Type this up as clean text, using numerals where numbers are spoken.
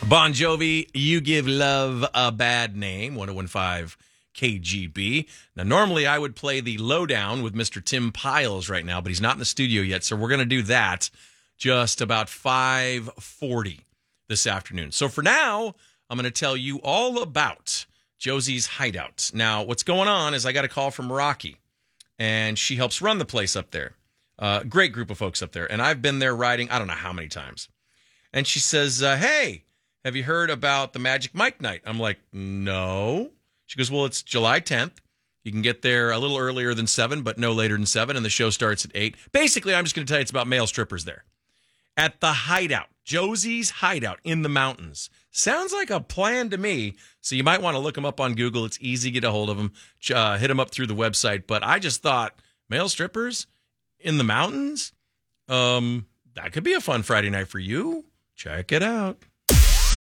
Bon Jovi, You Give Love a Bad Name, 1015 KGB. Now, normally I would play the lowdown with Mr. Tim Piles right now, but he's not in the studio yet, so we're going to do that just about 5:40 this afternoon. So for now, I'm going to tell you all about Josie's Hideout. Now, what's going on is I got a call from Rocky, and she helps run the place up there. Great group of folks up there, and I've been there riding I don't know how many times. And she says, hey, have you heard about the Magic Mike night? I'm like, no. She goes, well, it's July 10th. You can get there a little earlier than 7, but no later than 7, and the show starts at 8. Basically, I'm just going to tell you it's about male strippers there. At the Hideout, Josie's Hideout in the mountains. Sounds like a plan to me, so you might want to look them up on Google. It's easy to get a hold of them. Hit them up through the website, but I just thought, male strippers in the mountains? That could be a fun Friday night for you. Check it out.